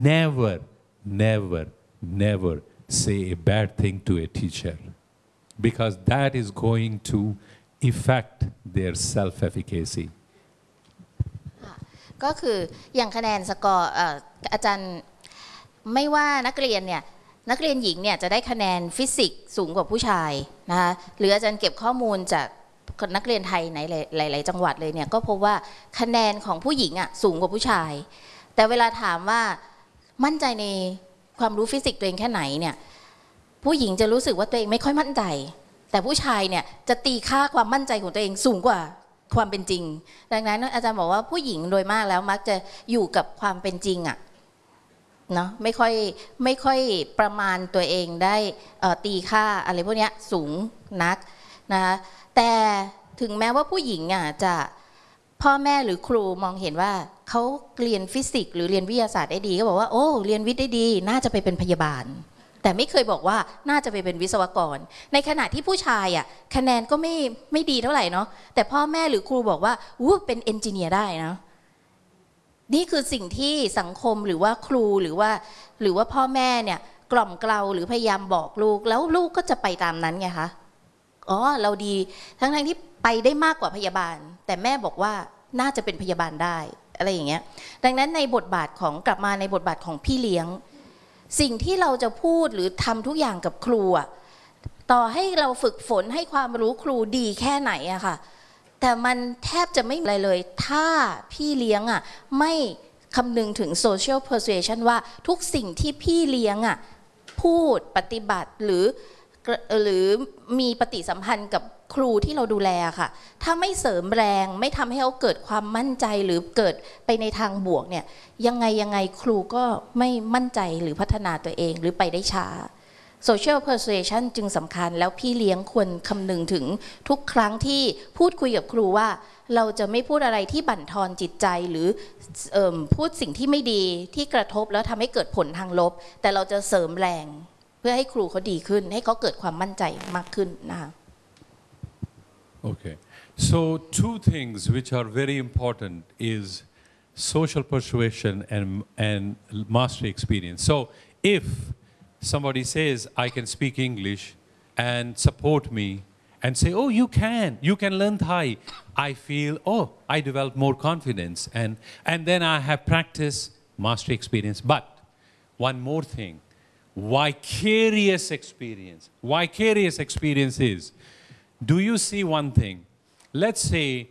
never never never say a bad thing to a teacher because that is going to affect their self-efficacy ก็คืออย่างคะแนนสกอร์อาจารย์ไม่ว่านักเรียนเนี่ยนักเรียนหญิงเนี่ยจะได้คะแนนฟิสิกส์สูงกว่าผู้ชายนะคะหรืออาจารย์เก็บข้อมูลจากนักเรียนไทยในหลายๆจังหวัดเลยเนี่ยก็พบว่าคะแนนของผู้หญิงอ่ะสูงกว่าผู้ชายแต่เวลาถามว่ามั่นใจในความรู้ฟิสิกส์ตัวเองแค่ไหนเนี่ยผู้หญิงจะรู้สึกว่าตัวเองไม่ค่อยมั่นใจแต่ผู้ชายเนี่ยจะตีค่าความมั่นใจของตัวเองสูงกว่าความเป็นจริงดังนั้นอาจารย์บอกว่าผู้หญิงโดยมากแล้วมักจะอยู่กับความเป็นจริงอ่ะเนาะไม่ค่อยประมาณตัวเองได้ตีค่าอะไรพวกนี้สูงนักนะคะแต่ถึงแม้ว่าผู้หญิงอ่ะจะพ่อแม่หรือครูมองเห็นว่าเขาเรียนฟิสิกส์หรือเรียนวิทยาศาสตร์ได้ดีก็บอกว่าโอ้เรียนวิทย์ได้ดีน่าจะไปเป็นพยาบาลแต่ไม่เคยบอกว่าน่าจะไปเป็นวิศวกรในขณะที่ผู้ชายอ่ะคะแนนก็ไม่ดีเท่าไหร่เนาะแต่พ่อแม่หรือครูบอกว่าเป็นเอนจิเนียร์ได้นะนี่คือสิ่งที่สังคมหรือว่าครูหรือว่าพ่อแม่เนี่ยกล่อมเกลาหรือพยายามบอกลูกแล้วลูกก็จะไปตามนั้นไงคะเราดีทั้งที่ไปได้มากกว่าพยาบาลแต่แม่บอกว่าน่าจะเป็นพยาบาลได้อะไรอย่างเงี้ยดังนั้นในบทบาทของกลับมาในบทบาทของพี่เลี้ยงสิ่งที่เราจะพูดหรือทำทุกอย่างกับครูอ่ะต่อให้เราฝึกฝนให้ความรู้ครูดีแค่ไหนอะค่ะแต่มันแทบจะไม่อะไรเลยถ้าพี่เลี้ยงอ่ะไม่คำนึงถึง social persuasion ว่าทุกสิ่งที่พี่เลี้ยงอ่ะพูดปฏิบัติหรือมีปฏิสัมพันธ์กับครูที่เราดูแลค่ะถ้าไม่เสริมแรงไม่ทำให้เขาเกิดความมั่นใจหรือเกิดไปในทางบวกเนี่ยยังไงครูก็ไม่มั่นใจหรือพัฒนาตัวเองหรือไปได้ช้า social persuasion จึงสำคัญแล้วพี่เลี้ยงควรคำนึงถึงทุกครั้งที่พูดคุยกับครูว่าเราจะไม่พูดอะไรที่บั่นทอนจิตใจหรือพูดสิ่งที่ไม่ดีที่กระทบแล้วทำให้เกิดผลทางลบแต่เราจะเสริมแรงเพื่อให้ครูเขาดีขึ้นให้เขาเกิดความมั่นใจมากขึ้นนะคะ Okay, so two things which are very important is social persuasion and mastery experience. So if somebody says I can speak English and support me and say you can learn Thai, I feel I develop more confidence and then I have practice mastery experience. But one more thing, vicarious experience is, do you see one thing? Let's say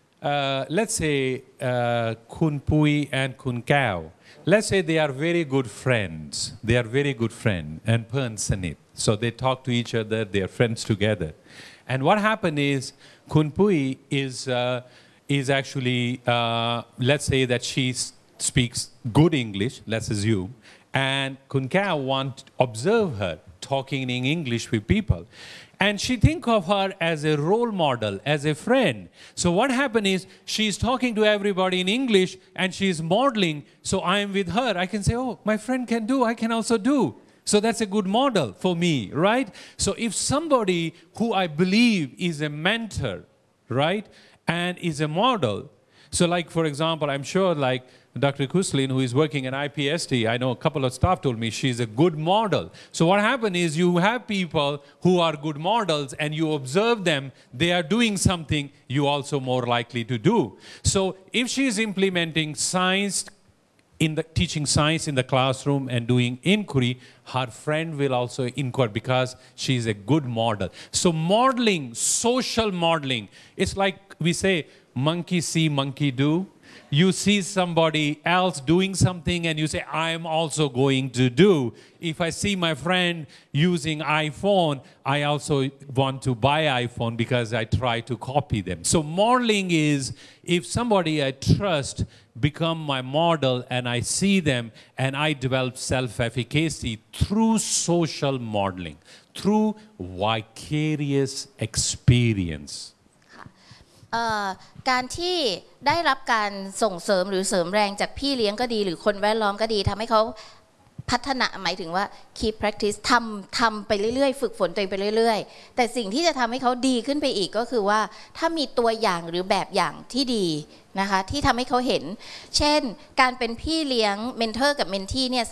Kun Pui and Kun Kao. Let's say they are very good friends. They are very good friends and Pern Sanit. So they talk to each other. They are friends together. And what happened is Kun Pui is actually let's say that she speaks good English. Let's assume, and Kun Kao want to observe her talking in English with people. And she think of her as a role model, as a friend. So what happened is she's talking to everybody in English and she's modeling. So I am with her. I can say, my friend can do, I can also do. So that's a good model for me, right? So if somebody who I believe is a mentor, right, and is a model. So like, for example, I'm sure like Dr. Kuslin, who is working at IPST, I know a couple of staff told me she's a good model. So what happened is you have people who are good models and you observe them, they are doing something you also more likely to do. So if she is implementing science, teaching science in the classroom and doing inquiry, her friend will also inquire because she is a good model. So modeling, social modeling, it's like we say, monkey see, monkey do. You see somebody else doing something and you say, I am also going to do. If I see my friend using iPhone, I also want to buy iPhone because I try to copy them. So modeling is if somebody I trust become my model and I see them and I develop self-efficacy through social modeling, through vicarious experience. การที่ได้รับการส่งเสริมหรือเสริมแรงจากพี่เลี้ยงก็ดีหรือคนแวดล้อมก็ดีทำให้เขาพัฒนาหมายถึงว่า keep practice ทำไปเรื่อยๆฝึกฝนตัวเองไปเรื่อยๆแต่สิ่งที่จะทำให้เขาดีขึ้นไปอีกก็คือว่าถ้ามีตัวอย่างหรือแบบอย่างที่ดีนะคะที่ทำให้เขาเห็นเช่นการเป็นพี่เลี้ยงเมนเทอร์กับเมนทีเนี่ย